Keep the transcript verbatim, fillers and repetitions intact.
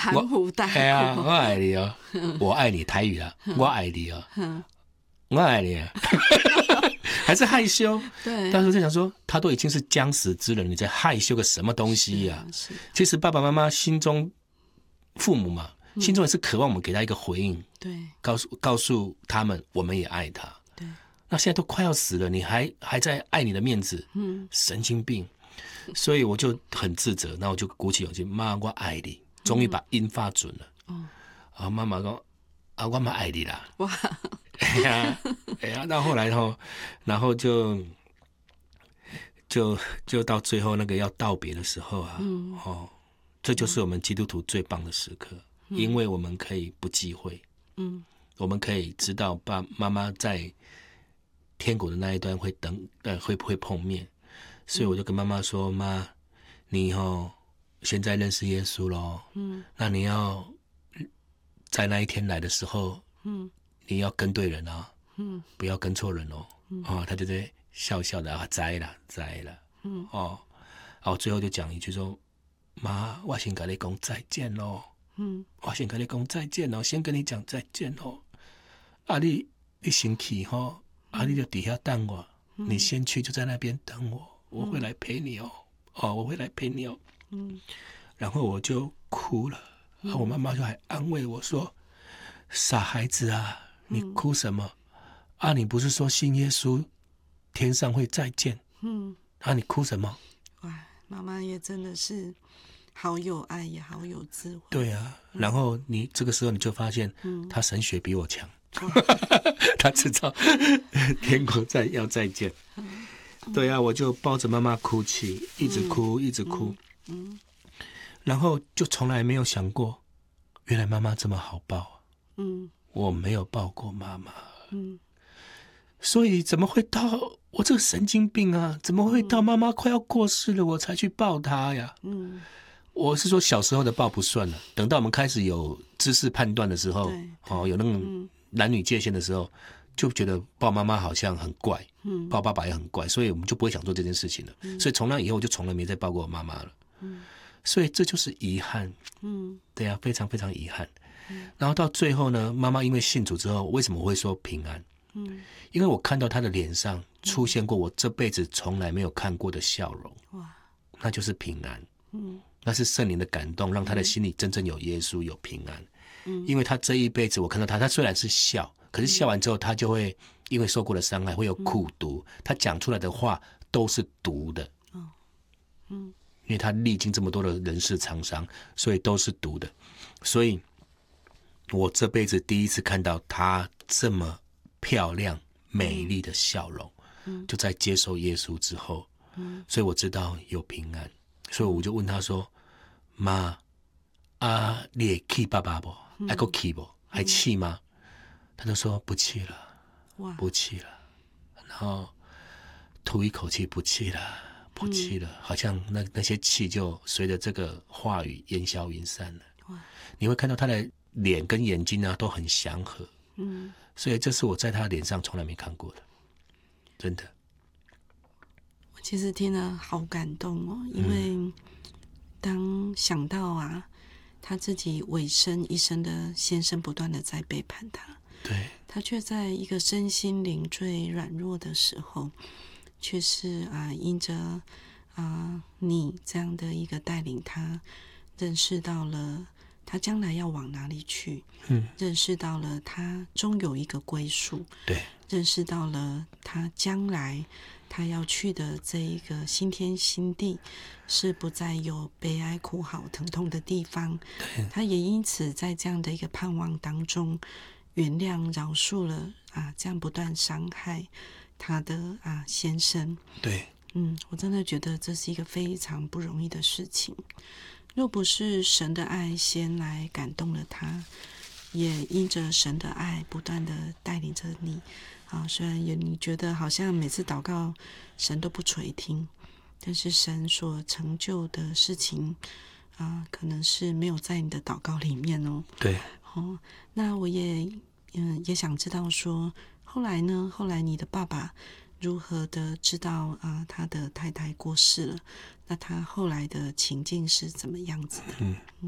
含糊带过。 哎呀，我爱你哦，我爱你台语啊，我爱你哦，我爱你啊，还是害羞。 对， 当时在想说，他都已经是将死之人，你在害羞个什么东西呀、啊？其实爸爸妈妈心中，父母嘛，心中也是渴望我们给他一个回应， 对， 告诉告诉他们，我们也爱他。 对， 那现在都快要死了，你还还在爱你的面子，嗯，神经病。所以我就很自责，那我就鼓起勇气，妈，我爱你，终于把音发准了。嗯，啊，妈妈说，啊，我妈爱你啦。哇！哎呀，哎呀，到后来后，然后就就就到最后那个要道别的时候啊，嗯、哦，这就是我们基督徒最棒的时刻，嗯、因为我们可以不忌讳，嗯，我们可以知道爸妈妈在天国的那一端会等，呃，会不会碰面，所以我就跟妈妈说，妈，你哦现在认识耶稣咯，嗯，那你要在那一天来的时候，嗯。你要跟对人啊，嗯，不要跟错人哦。嗯、哦，他就在笑笑的啊，栽了，栽了，嗯，哦，然后最后就讲一句说：“妈，我先跟你讲再见咯，嗯，我先跟你讲再见哦，先跟你讲再见哦。啊你，你先去吼，啊你就底下等我，嗯、你先去就在那边等我，我会来陪你哦，哦，我会来陪你哦。嗯，然后我就哭了，嗯、啊，我妈妈就还安慰我说：傻孩子啊。”你哭什么？嗯、啊，你不是说信耶稣，天上会再见？嗯，啊，你哭什么？ 哇，妈妈也真的是好有爱，也好有智慧。 对啊，嗯、然后你这个时候你就发现，嗯、他神学比我强，他知道天国再要再见。嗯、对啊，我就抱着妈妈哭泣，一直哭，一直哭。嗯，嗯然后就从来没有想过，原来妈妈这么好抱。嗯。我没有抱过妈妈，嗯，所以怎么会到我这个神经病啊？怎么会到妈妈快要过世了我才去抱她呀？嗯，我是说小时候的抱不算了，等到我们开始有知识判断的时候，哦，有那种男女界限的时候，就觉得抱妈妈好像很怪，嗯，抱爸爸也很怪，所以我们就不会想做这件事情了。嗯、所以从那以后我就从来没再抱过我妈妈了。嗯，所以这就是遗憾。嗯，对啊，非常非常遗憾。然后到最后呢，妈妈因为信主之后，为什么我会说平安？嗯，因为我看到她的脸上出现过我这辈子从来没有看过的笑容，哇，那就是平安。嗯，那是圣灵的感动，让她的心里真正有耶稣，有平安。嗯，因为她这一辈子，我看到她，她虽然是笑，可是笑完之后，她就会因为受过的伤害，会有苦毒，她讲出来的话都是毒的。哦，嗯，因为她历经这么多的人世沧桑，所以都是毒的，所以。我这辈子第一次看到她这么漂亮、美丽的笑容，嗯、就在接受耶稣之后，嗯、所以我知道有平安，所以我就问她说：“妈，啊，你会气爸爸不？还够气不？还气吗？”她就说：“不气了，不气了。”然后吐一口气，不气了，不气了，嗯、好像那那些气就随着这个话语烟消云散了。你会看到她的脸跟眼睛啊都很祥和，嗯，所以这是我在他脸上从来没看过的，真的。 我其实听了好感动哦，因为当想到啊，他自己尾声一生的先生不断的在背叛他， 对， 他却在一个身心灵最软弱的时候，却是啊，因着啊你这样的一个带领他，认识到了。他将来要往哪里去？嗯，认识到了他终有一个归宿。 对， 认识到了他将来他要去的这一个新天新地，是不再有悲哀、苦嚎、疼痛的地方。他也因此在这样的一个盼望当中，原谅、饶恕了啊，这样不断伤害他的啊先生。 对， 嗯，我真的觉得这是一个非常不容易的事情。若不是神的爱先来感动了他，也因着神的爱不断的带领着你啊，虽然也你觉得好像每次祷告神都不垂听，但是神所成就的事情啊，可能是没有在你的祷告里面哦。 对， 哦，那我也嗯也想知道说，后来呢？后来你的爸爸如何的知道啊，他的太太过世了？那他后来的情境是怎么样子的？嗯。